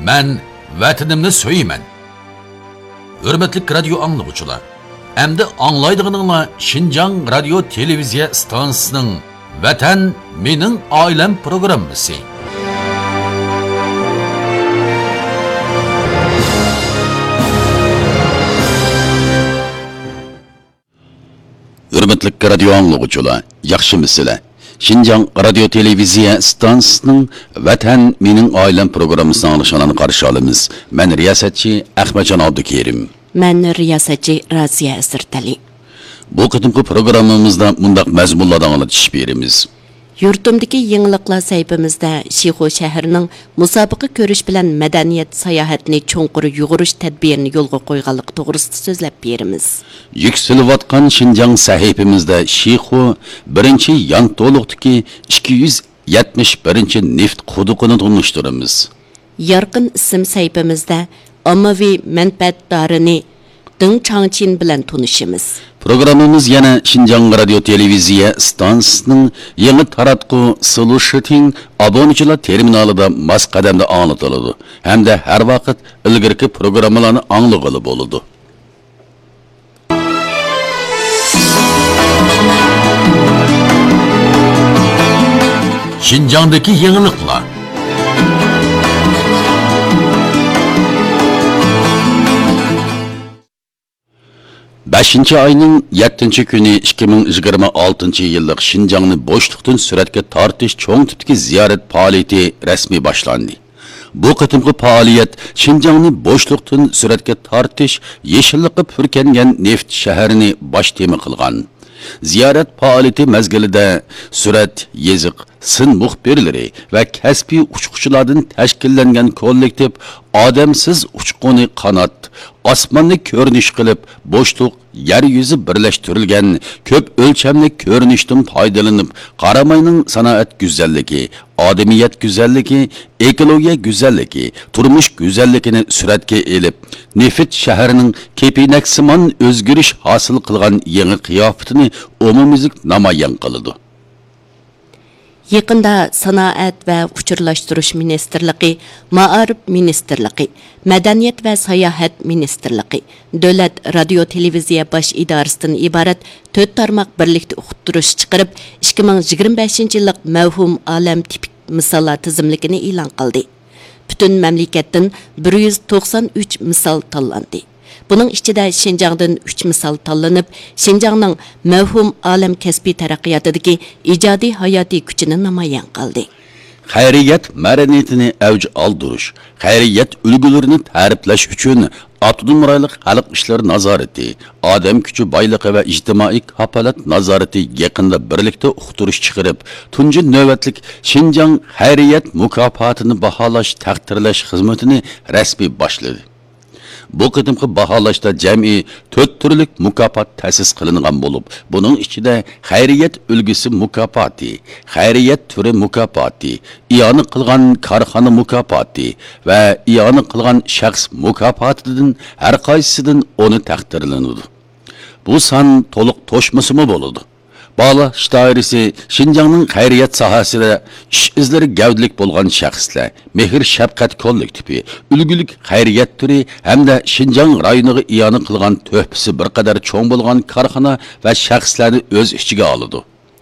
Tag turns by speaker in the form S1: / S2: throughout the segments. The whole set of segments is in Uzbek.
S1: Ben vatanimni söymen. Hürmetlik radyo anlıqçılar. Emdi anlaydığınızla Şinjan Radyo Televiziya Stansiyasının Vatan Mening Ailem programmasi. Hürmetlik radyo anlıqçılar, yaxşımısılar. Şinjan Radyo Televiziya Stansiyasının Vatan Mening Ailem programmasını anlaşılan karşı alımız. Ben riyasatçı Ahmetcan Abdukerim.
S2: Ben riyasatçı Raziya Asırtali.
S1: Bu qıtımqı programımızda mundaq məzmunlardan anlatış berimiz.
S2: Yurtumdaki yeniliklar sayfamızda Şixo şəhərinin musabaqa görüş bilan madaniyat sayohatini cho'nqur yug'urish tadbirini yo'lga qo'yganlik to'g'risida so'zlab beramiz.
S1: Yükselivatqan Şinjan sahifamizda Şixo birinchi Yantoluqdagi 271 neft quduqini tunishtiramiz.
S2: Yarqin ism sayfamizda ommaviy manfaatdorini Deng Changqin bilan tunishimiz.
S1: Programımız yana Şinjan Radyo Televiziya Stansiyasının yeni taratqu Solution abonechilar terminalida mas qadamda anlatıladi. Hem de her vaqt ilgirki programmalarni anlıqılı boludu. Şinjandaki yeniliklar. 5 ayının 7 günü 2026 yıllık Şinjan'ı boşluktan süratke tartış çoğun tipteki ziyaret faaliyeti resmi başlandı. Bu qıtımqı faaliyet Şinjan'ı boşluktan süratke tartış yeşillikı pürkengen neft şehrini baş temi kılgan. Ziyaret faaliyeti mezgilide sürat, yezik, sın muhbirleri ve kesbi uçukçulardan teşkillengen kollektif ademsiz uçquni kanat, osmonni ko'rinish qilib bo'shliq yer yuzi birlashtirilgan ko'p o'lchamli ko'rinishdan foydalanib qaramayning sanoat go'zalligi, odamiyat go'zalligi, ekologiya go'zalligi, turmush go'zalligini suratga elib neft shahrining kepinaksimon o'zgarish hosil qilgan yangi qiyofatini umumiylik namoyon qiladi.
S2: Yaqında Sanoat və Uçurlaşdırış Ministerliği, Maarif Ministerliği, Mədəniyyət və Sayahat Ministerliği, Dövlət Radio Televiziya Baş İdarəsindən ibarət 4 tarmaq birlikdə uqtırış çıxarıb 2025 yıllık mevhum alem tipik misallar tizimligini e'lon qildi. Bütün məmləkətdən 193 misal tanlandı. Bunun içinde Şinjan'dan 3 misal tanlanıp, Şinjan'ın mevhum alem kesbi teraqqiyatidagi ijodiy hayati gücünü namoyon qildi.
S1: Xayriyat madaniyatini avj oldirish, xayriyat ulgularini ta'riflash uchun Avtonom rayonlik xalq ishlari nazorati, odam kuchi boyligi va ijtimoiy kafolat nazorati yaqinda birlikda uqtirish chiqarib, tunji navbatlik Şinjan xayriyat mukofotini baholash, taqdirlash xizmatini rasmiy boshladi. Bu qıtımqı bahalashda cəmi 4 türlük mukafat təsis qilingan bo'lib, bunun içinde xayriyat ulgisi mukafati, xayriyat türü mukafati, iyoni qilgan korxona mukafati ve iyoni qilgan shaxs mukafatidan har qaysisidan onu taqdirlanadi. Bu san to'liq to'shmasimi bo'ladi. Bağlash dairesi Şinjan'ın xayriyat sahasida ish izlari gavdlik bo'lgan shaxslar, mehr shafqat kollektivi, ulgulik xayriyat turi hamda Şinjan rayoniga iyoni qilgan to'hpisi bir qadar cho'ng bo'lgan korxona va shaxslarni o'z ichiga oladi.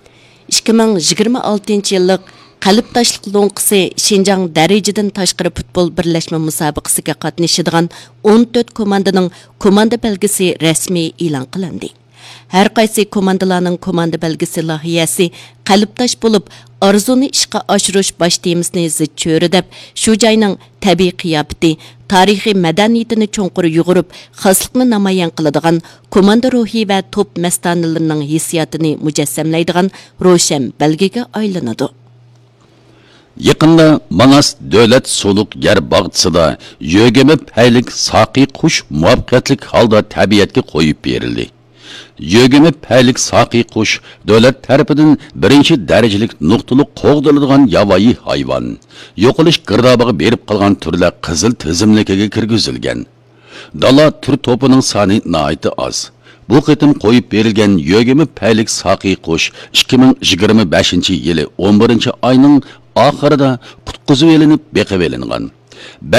S2: 2026 yıllık Qalb taşlıq loңqisi Şinjan dərəcədən taşqırı futbol birləşmə müsabiqəsiga qatnaşıdığan 14 komandanın komanda belgisi rəsmi e'lon qilindi. Her qaysi komandalarning komanda belgisi lohiyasi qalbtash bo'lib, arzuni ishga oshirish bosh temisini zid cho'ridab, shu joyning tabiiy qiyofati, tarixiy madaniyatini cho'nqur yug'urib, xoslikni namoyon qiladigan komanda ruhi va top mastonalarining hissiyotini mujassamlaydigan ro'shan belgiga aylanadi.
S1: Yaqında Manas Davlat Suluq yer bog'chisida yo'g'imi paylik soqiy qush muvaffaqiyatli holda tabiatga qo'yib berildi. Yo'g'imi paylik soqiy qush davlat tarafidan birinchi darajalik nuqtali qo'g'diladigan yovvoyi hayvon. Yo'qolish girdobiga berib qolgan turlar qizil tizimligiga kirgizilgan. Dala tur to'pining soni nihoyatda oz. Bu qitim qo'yib berilgan yo'g'imi paylik soqiy qush 2025 yili 11 oyning oxirida qutqizib elinib beqib elingan.